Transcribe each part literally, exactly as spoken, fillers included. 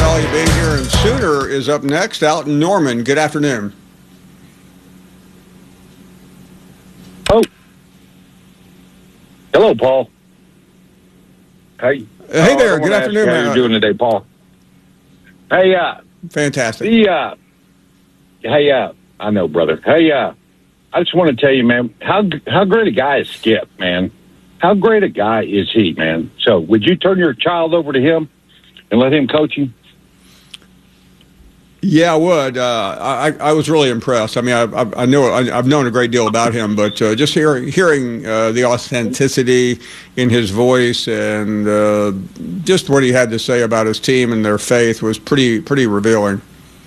Valley being here, and Sooner is up next out in Norman. Good afternoon. Oh. Hello, Paul. Hey. Hey uh, there. Good afternoon, how man. How you doing today, Paul? Hey, uh. Fantastic. The, uh, hey, uh, I know, brother. Hey, uh, I just want to tell you, man, how how great a guy is Skip, man. How great a guy is he, man? So, would you turn your child over to him and let him coach you? Yeah, I would. Uh, I, I was really impressed. I mean, I, I, I know I, I've known a great deal about him, but uh, just hearing hearing uh, the authenticity in his voice and uh, just what he had to say about his team and their faith was pretty pretty revealing.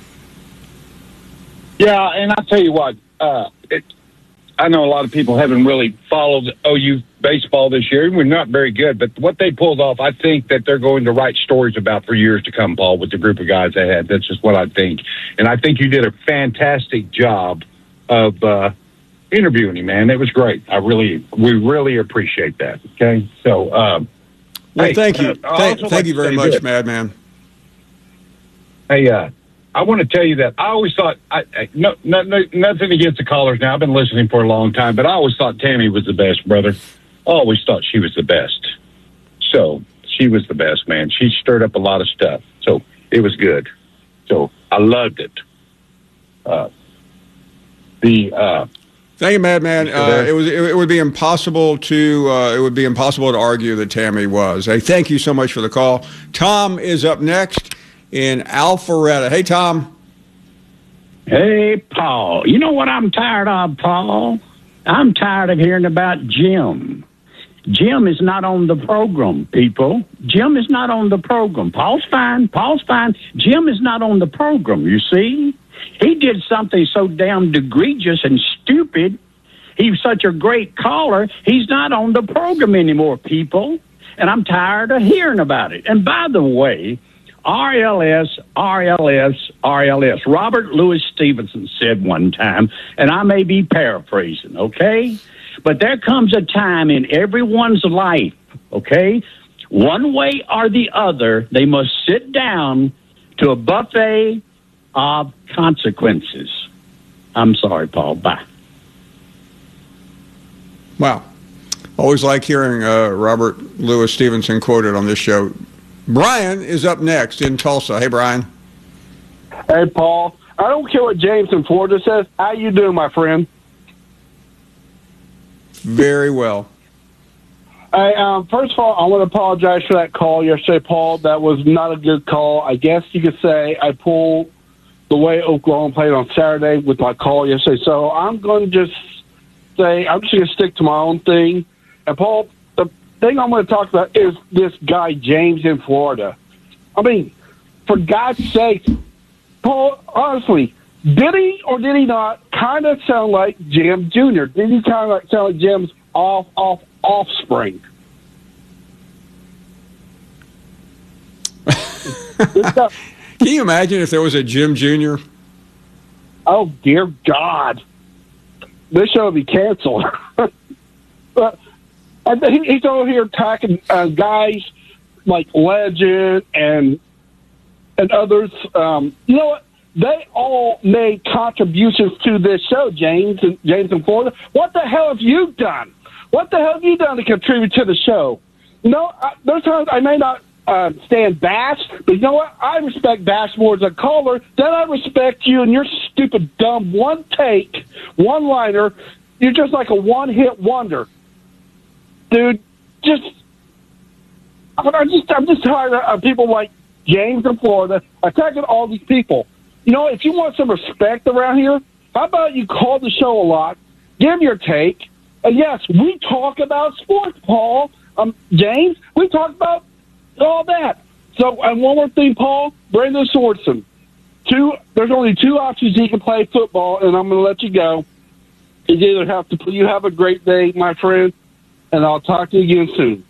Yeah, and I'll tell you what. Uh, it, I know a lot of people haven't really followed O U baseball this year. We're not very good, but what they pulled off, I think that they're going to write stories about for years to come, Paul, with the group of guys they had. That's just what I think. And I think you did a fantastic job of uh, interviewing him, man. It was great. I really, we really appreciate that. Okay, so um, well, hey, thank you, uh, thank, thank like you very much, this. Madman. Hey, uh, I want to tell you that I always thought, I, I, no, no, no, nothing against the callers now. I've been listening for a long time, but I always thought Tammy was the best, brother. I always thought she was the best. So she was the best, man. She stirred up a lot of stuff. So it was good. So I loved it. Uh, the uh, Thank you, Madman. Uh, it was it would be impossible to uh, it would be impossible to argue that Tammy was. Hey, thank you so much for the call. Tom is up next in Alpharetta. Hey, Tom. Hey, Paul. You know what I'm tired of, Paul? I'm tired of hearing about Jim. Jim is not on the program, people. Jim is not on the program. Paul's fine. Paul's fine. Jim is not on the program, you see? He did something so damn egregious and stupid. He's such a great caller. He's not on the program anymore, people. And I'm tired of hearing about it. And by the way, R L S, R L S, R L S. Robert Louis Stevenson said one time, and I may be paraphrasing, okay? But there comes a time in everyone's life, okay? One way or the other, they must sit down to a buffet of consequences. I'm sorry, Paul. Bye. Wow. Always like hearing uh, Robert Louis Stevenson quoted on this show. Brian is up next in Tulsa. Hey, Brian. Hey, Paul. I don't care what James in Florida says. How you doing, my friend? Very well. Hey, um, first of all, I want to apologize for that call yesterday, Paul. That was not a good call. I guess you could say I pulled the way Oklahoma played on Saturday with my call yesterday. So I'm going to just say I'm just going to stick to my own thing. And, Paul, the thing I'm going to talk about is this guy, James, in Florida. I mean, for God's sake, Paul, honestly, did he or did he not kind of sound like Jim Junior? Did he kind of like sound like Jim's off, off, offspring? Can you imagine if there was a Jim Junior? Oh, dear God. This show would be canceled. But and he, he's over here attacking uh, guys like Legend and and others. Um, you know what? They all made contributions to this show, James and James in Florida. What the hell have you done? What the hell have you done to contribute to the show? You know, I, there's times I may not uh, stand Bash, but you know what? I respect Bash more as a caller than I respect you and your stupid, dumb one take, one liner. You're just like a one hit wonder, dude. Just, I'm just, I'm just tired of people like James in Florida attacking all these people. You know, if you want some respect around here, how about you call the show a lot, give your take, and yes, we talk about sports, Paul, um, James. We talk about all that. So, and one more thing, Paul, Brandon Swardson. Two, there's only two options he can play football, and I'm going to let you go. You either have to. You have a great day, my friend, and I'll talk to you again soon.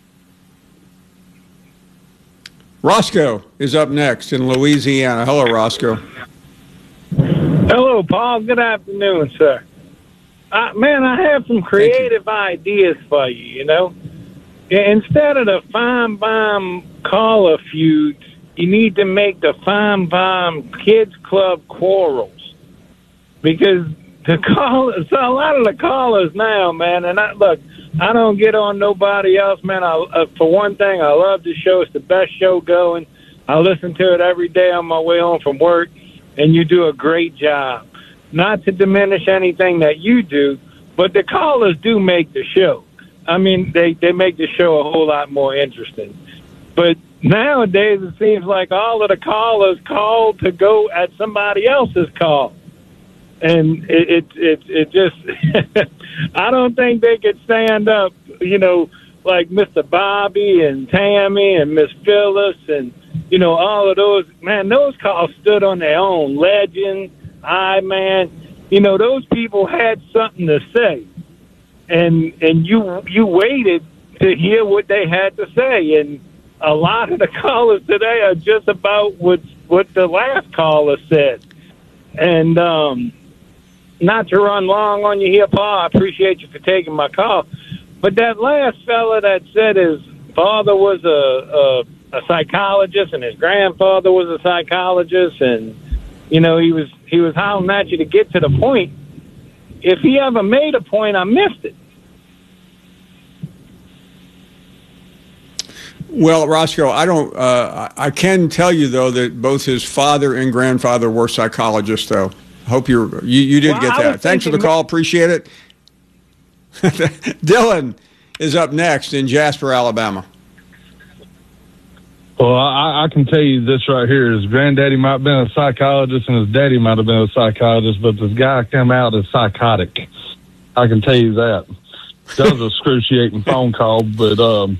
Roscoe is up next in Louisiana. Hello, Roscoe. Hello, Paul. Good afternoon, sir. Uh, man, I have some creative ideas for you, you know. Instead of the fine bomb caller feuds, you need to make the Fine Farm Kids Club quarrels, because the call, so a lot of the callers now, man, and I, look, I don't get on nobody else, man. I, uh, for one thing, I love the show. It's the best show going. I listen to it every day on my way home from work, and you do a great job. Not to diminish anything that you do, but the callers do make the show. I mean, they, they make the show a whole lot more interesting. But nowadays, it seems like all of the callers call to go at somebody else's call. And it, it, it, it just, I don't think they could stand up, you know, like Mister Bobby and Tammy and Miss Phyllis and, you know, all of those. Man, those calls stood on their own. Legend, I Man, you know, those people had something to say. And and you you waited to hear what they had to say. And a lot of the callers today are just about what, what the last caller said. And, um, not to run long on you here, Paul, I appreciate you for taking my call. But that last fella that said his father was a, a, a psychologist and his grandfather was a psychologist, and, you know, he was he was hounding at you to get to the point. If he ever made a point, I missed it. Well, Roscoe, I don't. Uh, I can tell you though that both his father and grandfather were psychologists. Though, hope you're you, you did well, get that. Thanks for the call. Appreciate it. Dylan is up next in Jasper, Alabama. Well, I, I can tell you this right here. His granddaddy might have been a psychologist and his daddy might have been a psychologist, but this guy came out as psychotic. I can tell you that. That was an excruciating phone call, but um,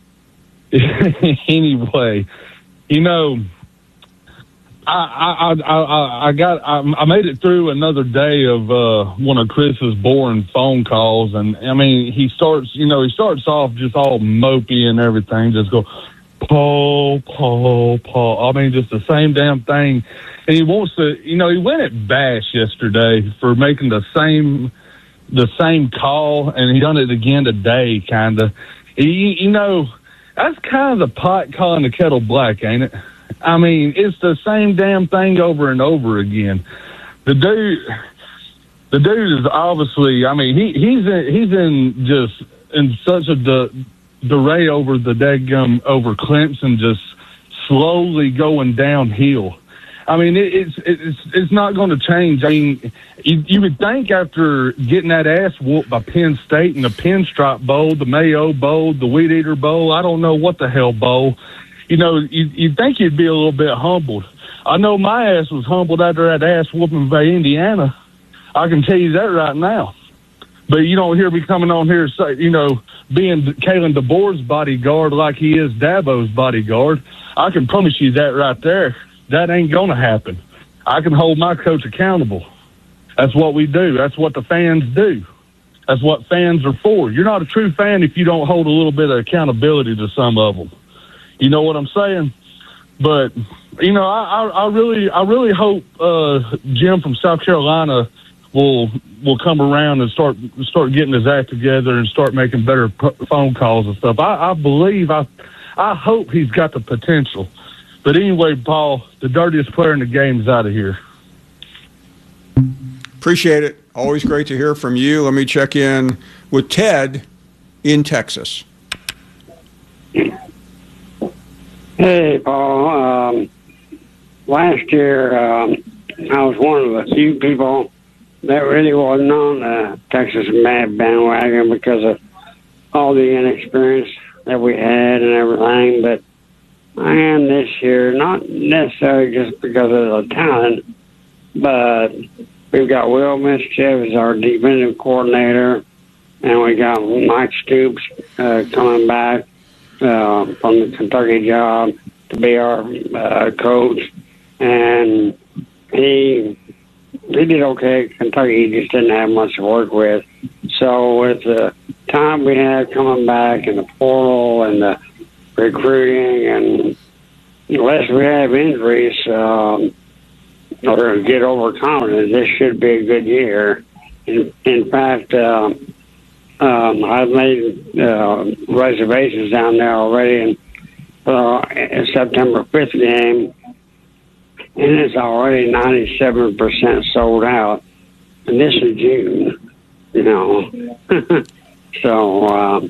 anyway, you know, I I I I got I, I made it through another day of uh, one of Chris's boring phone calls, and I mean he starts, you know, he starts off just all mopey and everything, just go, Paul, Paul, Paul. I mean, just the same damn thing. And he wants to, you know, he went at Bash yesterday for making the same, the same call, and he done it again today, kind of. You, you know, that's kind of the pot calling the kettle black, ain't it? I mean, it's the same damn thing over and over again. The dude, the dude is obviously, I mean, he he's in, he's in just in such a de, Duray over the daggum over Clemson, just slowly going downhill. I mean, it, it's it's it's not going to change. I mean, you, you would think after getting that ass whooped by Penn State in the Pinstripe Bowl, the Mayo Bowl, the Weed Eater Bowl, I don't know what the hell bowl, you know, you, you'd think you'd be a little bit humbled. I know my ass was humbled after that ass whooping by Indiana. I can tell you that right now. But you don't hear me coming on here, say, you know, being Kalen DeBoer's bodyguard like he is Dabo's bodyguard. I can promise you that right there. That ain't going to happen. I can hold my coach accountable. That's what we do. That's what the fans do. That's what fans are for. You're not a true fan if you don't hold a little bit of accountability to some of them. You know what I'm saying? But, you know, I, I, I really I really hope uh, Jim from South Carolina will will come around and start start getting his act together and start making better p- phone calls and stuff. I, I believe, I I hope he's got the potential. But anyway, Paul, the dirtiest player in the game is out of here. Appreciate it. Always great to hear from you. Let me check in with Ted in Texas. Hey, Paul. Um, last year, um, I was one of the few people that really wasn't on the Texas Mad bandwagon because of all the inexperience that we had and everything. But I am this year, not necessarily just because of the talent, but we've got Will Mischief as our defensive coordinator, and we got Mike Stoops uh, coming back uh, from the Kentucky job to be our uh, coach, and he he did okay at Kentucky. He just didn't have much to work with. So with the time we had coming back and the portal and the recruiting, and unless we have injuries um, or get overconfident, this should be a good year. In, in fact, um, um, I've made uh, reservations down there already, and for the September fifth game, and it's already ninety-seven percent sold out. And this is June, you know. so, um,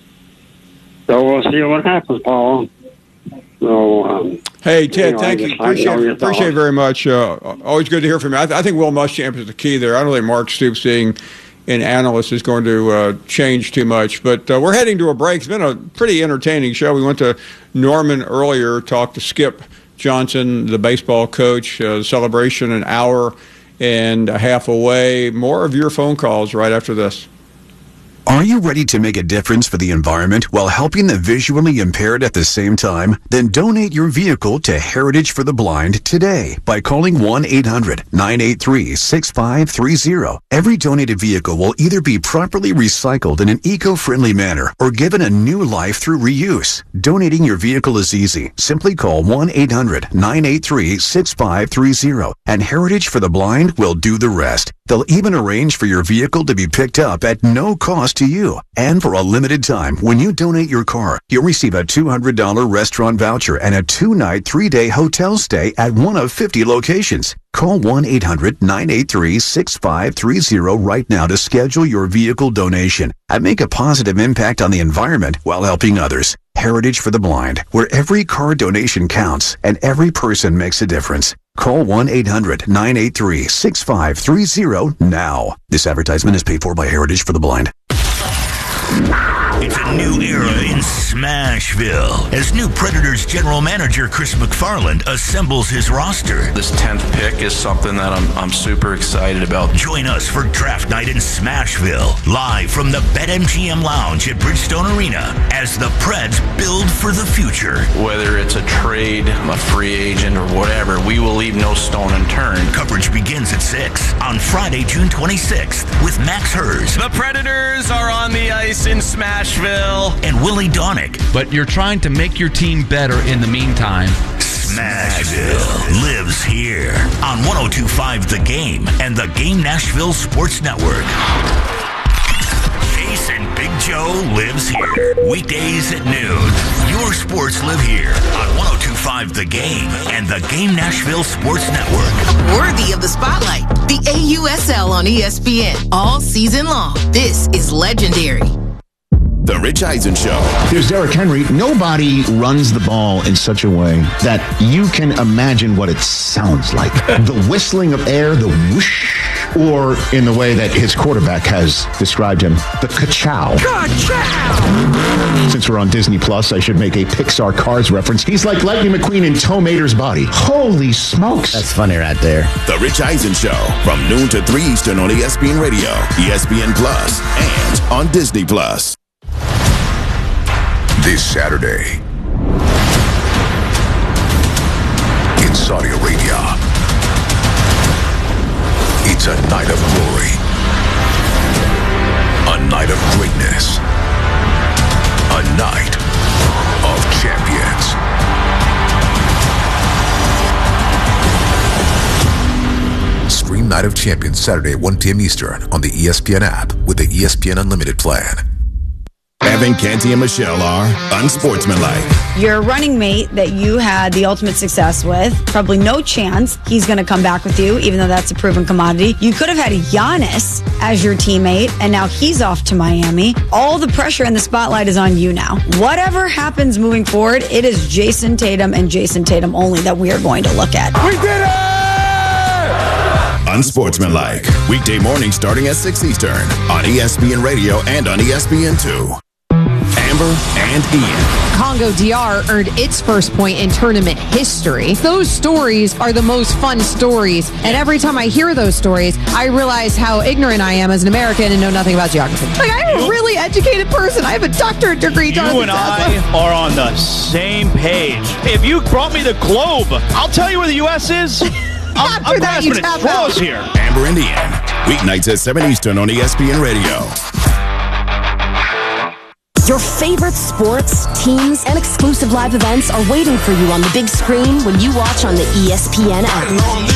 so we'll see what happens, Paul. So, um, hey, Ted, anyway, thank you. just like to know Appreciate, your appreciate it thoughts. very much. Uh, always good to hear from you. I, th- I think Will Muschamp is the key there. I don't think Mark Stoops being an analyst is going to uh, change too much. But uh, we're heading to a break. It's been a pretty entertaining show. We went to Norman earlier, talked to Skip Johnson, the baseball coach. Uh, celebration an hour and a half away. More of your phone calls right after this. Are you ready to make a difference for the environment while helping the visually impaired at the same time? Then donate your vehicle to Heritage for the Blind today by calling one eight hundred nine eight three six five three zero. Every donated vehicle will either be properly recycled in an eco-friendly manner or given a new life through reuse. Donating your vehicle is easy. Simply call one eight hundred nine eight three six five three zero and Heritage for the Blind will do the rest. They'll even arrange for your vehicle to be picked up at no cost to you. And for a limited time, when you donate your car, you'll receive a two hundred dollars restaurant voucher and a two-night, three-day hotel stay at one of fifty locations. Call one eight hundred nine eight three six five three zero right now to schedule your vehicle donation and make a positive impact on the environment while helping others. Heritage for the Blind, where every car donation counts and every person makes a difference. Call one eight hundred nine eight three six five three zero now. This advertisement is paid for by Heritage for the Blind. It's a new era in Smashville as new Predators general manager Chris McFarland assembles his roster. This tenth pick is something that I'm I'm super excited about. Join us for draft night in Smashville, live from the BetMGM Lounge at Bridgestone Arena as the Preds build for the future. Whether it's a trade, a free agent, or whatever, we will leave no stone unturned. Coverage begins at six on Friday, June twenty-sixth with Max Hers. The Predators are on the ice in Smashville. And Willie Donick. But you're trying to make your team better in the meantime. Smashville lives here on one oh two point five The Game and the Game Nashville Sports Network. Jason Big Joe lives here. Weekdays at noon. Your sports live here on one oh two point five The Game and the Game Nashville Sports Network. Worthy of the spotlight. The A U S L on E S P N all season long. This is legendary. The Rich Eisen Show. Here's Derrick Henry. Nobody runs the ball in such a way that you can imagine what it sounds like. The whistling of air, the whoosh, or in the way that his quarterback has described him, the ka-chow. Ka-chow! Since we're on Disney Plus, I should make a Pixar Cars reference. He's like Lightning McQueen in Tow Mater's body. Holy smokes. That's funny right there. The Rich Eisen Show from noon to three Eastern on E S P N Radio, E S P N Plus, and on Disney Plus. This Saturday, in Saudi Arabia, it's a night of glory, a night of greatness, a night of champions. Stream Night of Champions Saturday at one p.m. Eastern on the E S P N app with the E S P N Unlimited plan. Evan Canty and Michelle are unsportsmanlike. Your running mate that you had the ultimate success with, probably no chance he's going to come back with you, even though that's a proven commodity. You could have had Giannis as your teammate, and now he's off to Miami. All the pressure and the spotlight is on you now. Whatever happens moving forward, it is Jason Tatum and Jason Tatum only that we are going to look at. We did it! Unsportsmanlike. Weekday morning starting at six Eastern on E S P N Radio and on E S P N two. Amber and Ian. Congo D R earned its first point in tournament history. Those stories are the most fun stories. And every time I hear those stories, I realize how ignorant I am as an American and know nothing about geography. Like, I'm a really educated person. I have a doctorate degree. You and I are on the same page. If you brought me the globe, I'll tell you where the U S is. I'm, I'm grasping at straws here. Amber and Ian. Weeknights at seven Eastern on E S P N Radio. Your favorite sports, teams, and exclusive live events are waiting for you on the big screen when you watch on the E S P N app.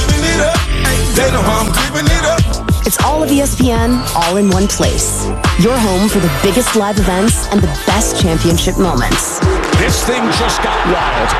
It's all of E S P N, all in one place. Your home for the biggest live events and the best championship moments. This thing just got wild.